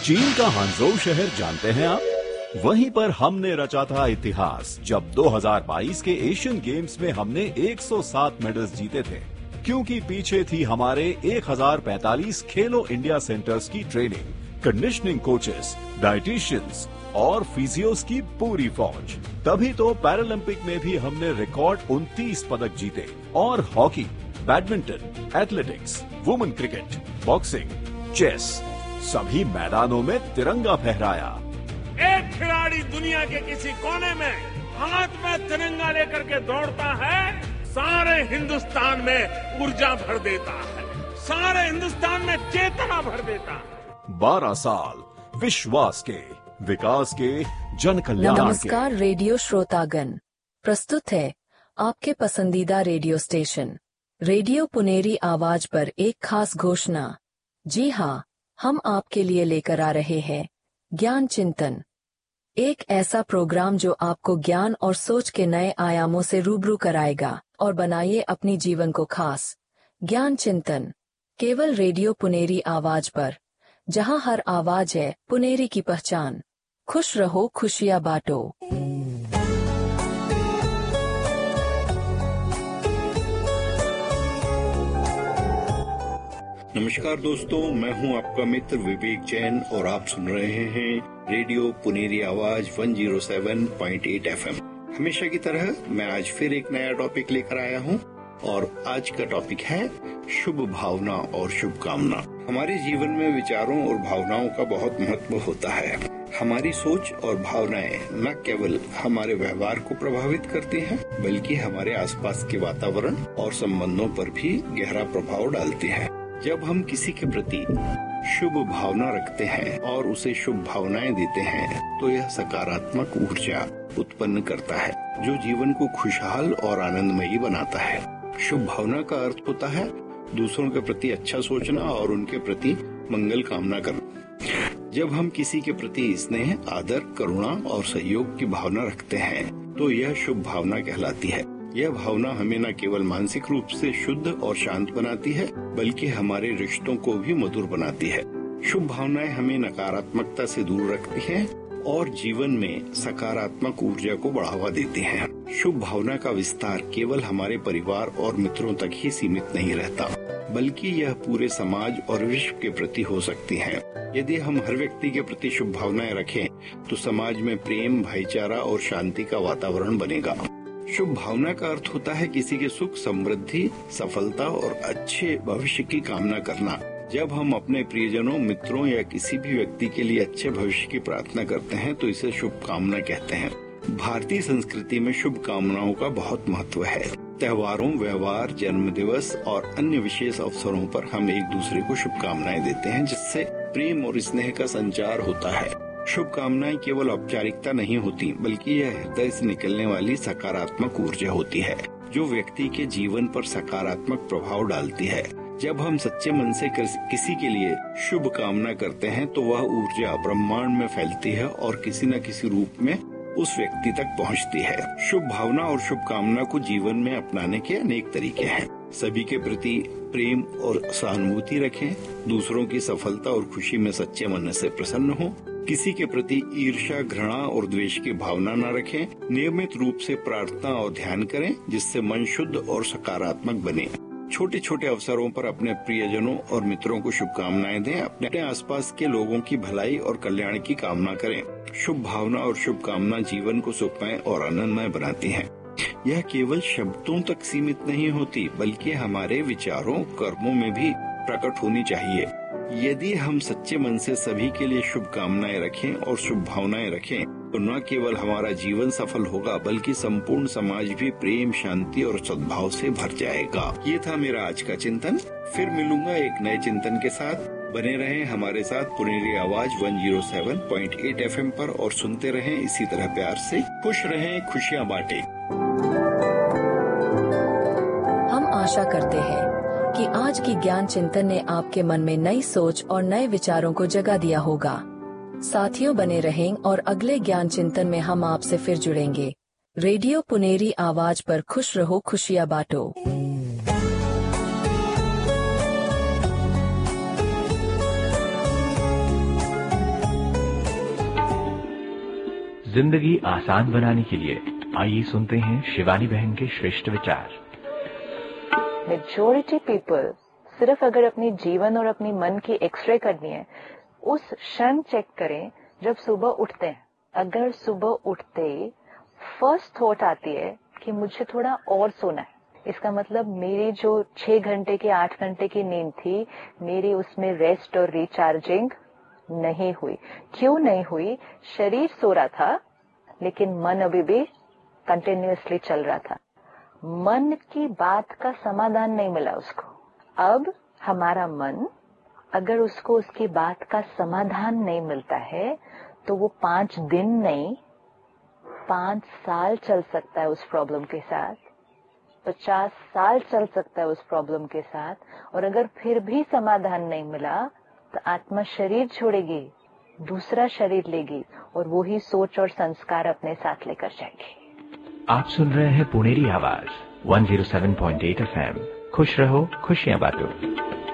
चीन का हांगझोउ शहर जानते हैं आप? वहीं पर हमने रचा था इतिहास जब 2022 के एशियन गेम्स में हमने 107 मेडल्स जीते थे, क्योंकि पीछे थी हमारे 1045 खेलो इंडिया सेंटर्स की ट्रेनिंग, कंडीशनिंग कोचेस, डाइटिशियंस और फिजियोस की पूरी फौज। तभी तो पैरालंपिक में भी हमने रिकॉर्ड 29 पदक जीते और hockey, badminton, athletics, women cricket, boxing, chess सभी मैदानों में तिरंगा फहराया। एक खिलाड़ी दुनिया के किसी कोने में हाथ में तिरंगा लेकर के दौड़ता है, सारे हिंदुस्तान में ऊर्जा भर देता है, सारे हिंदुस्तान में चेतना भर देता है। 12 साल विश्वास के, विकास के, जन कल्याण के। नमस्कार रेडियो श्रोतागण, प्रस्तुत है आपके पसंदीदा रेडियो स्टेशन रेडियो पुनेरी आवाज पर एक खास घोषणा। जी हाँ, हम आपके लिए लेकर आ रहे हैं ज्ञान चिंतन, एक ऐसा प्रोग्राम जो आपको ज्ञान और सोच के नए आयामों से रूबरू कराएगा और बनाइए अपनी जीवन को खास। ज्ञान चिंतन केवल रेडियो पुनेरी आवाज पर, जहां हर आवाज है पुनेरी की पहचान। खुश रहो, खुशियां बांटो। नमस्कार दोस्तों, मैं हूं आपका मित्र विवेक जैन और आप सुन रहे हैं रेडियो पुनेरी आवाज 107.8 FM। हमेशा की तरह मैं आज फिर एक नया टॉपिक लेकर आया हूं और आज का टॉपिक है शुभ भावना और शुभकामना। हमारे जीवन में विचारों और भावनाओं का बहुत महत्व होता है। हमारी सोच और भावनाएं न केवल हमारे व्यवहार को प्रभावित करती हैं, बल्कि हमारे आसपास के वातावरण और संबंधों पर भी गहरा प्रभाव डालती हैं। जब हम किसी के प्रति शुभ भावना रखते हैं और उसे शुभ भावनाएं देते हैं, तो यह सकारात्मक ऊर्जा उत्पन्न करता है, जो जीवन को खुशहाल और आनंदमयी बनाता है। शुभ भावना का अर्थ होता है दूसरों के प्रति अच्छा सोचना और उनके प्रति मंगल कामना करना। जब हम किसी के प्रति स्नेह, आदर, करुणा और सहयोग की भावना रखते हैं, तो यह शुभ भावना कहलाती है। यह भावना हमें न केवल मानसिक रूप से शुद्ध और शांत बनाती है, बल्कि हमारे रिश्तों को भी मधुर बनाती है। शुभ भावनाएं हमें नकारात्मकता से दूर रखती हैं और जीवन में सकारात्मक ऊर्जा को बढ़ावा देती हैं। शुभ भावना का विस्तार केवल हमारे परिवार और मित्रों तक ही सीमित नहीं रहता, बल्कि यह पूरे समाज और विश्व के प्रति हो सकती है। यदि हम हर व्यक्ति के प्रति शुभ भावनाएं रखें, तो समाज में प्रेम, भाईचारा और शांति का वातावरण बनेगा। शुभ भावना का अर्थ होता है किसी के सुख, समृद्धि, सफलता और अच्छे भविष्य की कामना करना। जब हम अपने प्रियजनों, मित्रों या किसी भी व्यक्ति के लिए अच्छे भविष्य की प्रार्थना करते हैं, तो इसे शुभ कामना कहते हैं। भारतीय संस्कृति में शुभ कामनाओं का बहुत महत्व है। त्योहारों, व्यवहार, जन्म दिवस और अन्य विशेष अवसरों पर हम एक दूसरे को शुभकामनाएं देते हैं, जिससे प्रेम और स्नेह का संचार होता है। शुभकामनाएं केवल औपचारिकता नहीं होती, बल्कि यह हृदय से निकलने वाली सकारात्मक ऊर्जा होती है, जो व्यक्ति के जीवन पर सकारात्मक प्रभाव डालती है। जब हम सच्चे मन से किसी के लिए शुभ कामना करते हैं, तो वह ऊर्जा ब्रह्मांड में फैलती है और किसी न किसी रूप में उस व्यक्ति तक पहुंचती है। शुभ भावना और शुभकामना को जीवन में अपनाने के अनेक तरीके हैं। सभी के प्रति प्रेम और सहानुभूति रखें, दूसरों की सफलता और खुशी में सच्चे मन से प्रसन्न हो, किसी के प्रति ईर्ष्या, घृणा और द्वेष की भावना न रखें, नियमित रूप से प्रार्थना और ध्यान करें, जिससे मन शुद्ध और सकारात्मक बने। छोटे छोटे अवसरों पर अपने प्रियजनों और मित्रों को शुभकामनाएं दें, अपने आसपास के लोगों की भलाई और कल्याण की कामना करें। शुभ भावना और शुभकामना जीवन को सुखमय और आनंदमय बनाती हैं। यह केवल शब्दों तक सीमित नहीं होती, बल्कि हमारे विचारों, कर्मों में भी प्रकट होनी चाहिए। यदि हम सच्चे मन से सभी के लिए शुभकामनाएं रखें और शुभ भावनाएं रखें, तो न केवल हमारा जीवन सफल होगा, बल्कि संपूर्ण समाज भी प्रेम, शांति और सद्भाव से भर जाएगा। ये था मेरा आज का चिंतन। फिर मिलूंगा एक नए चिंतन के साथ। बने रहें हमारे साथ पुनेरी आवाज 107.8 FM पर और सुनते रहें इसी तरह प्यार से। खुश रहें, खुशियाँ बांटें। हम आशा करते हैं कि आज की ज्ञान चिंतन ने आपके मन में नई सोच और नए विचारों को जगा दिया होगा। साथियों, बने रहें और अगले ज्ञान चिंतन में हम आपसे फिर जुड़ेंगे। रेडियो पुनेरी आवाज पर खुश रहो, खुशियाँ बांटो। जिंदगी आसान बनाने के लिए आइए सुनते हैं शिवानी बहन के श्रेष्ठ विचार। मेजॉरिटी पीपल सिर्फ अगर अपनी जीवन और अपनी मन की एक्सरे करनी है, उस क्षण चेक करें जब सुबह उठते हैं। अगर सुबह उठते फर्स्ट थॉट आती है कि मुझे थोड़ा और सोना है, इसका मतलब मेरी जो 6 घंटे की 8 घंटे की नींद थी, मेरी उसमें रेस्ट और रिचार्जिंग नहीं हुई। क्यों नहीं हुई? शरीर सो रहा था लेकिन मन अभी भी कंटिन्यूअसली चल रहा था। मन की बात का समाधान नहीं मिला उसको। अब हमारा मन, अगर उसको उसकी बात का समाधान नहीं मिलता है तो वो 5 दिन नहीं 5 साल चल सकता है उस प्रॉब्लम के साथ, 50 साल चल सकता है उस प्रॉब्लम के साथ। और अगर फिर भी समाधान नहीं मिला तो आत्मा शरीर छोड़ेगी, दूसरा शरीर लेगी और वो ही सोच और संस्कार अपने साथ लेकर जाएगी। आप सुन रहे हैं पुनेरी आवाज 107.8 FM। खुश रहो, खुशियां बांटो।